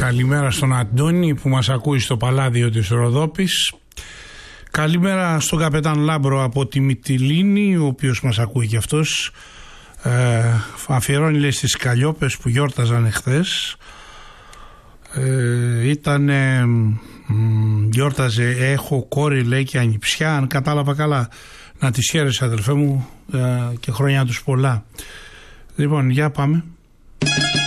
Καλημέρα στον Αντώνη που μας ακούει στο Παλάδιο της Ροδόπης. Καλημέρα στον καπετάν Λάμπρο από τη Μυτιλήνη, ο οποίος μας ακούει και αυτός. Αφιερώνει, λέει, στις Καλλιόπες που γιόρταζαν εχθές. Γιόρταζε, έχω κόρη, λέει, και ανιψιά, αν κατάλαβα καλά. Να τις χαίρεσαι, αδελφέ μου, και χρόνια τους πολλά. Λοιπόν, για πάμε.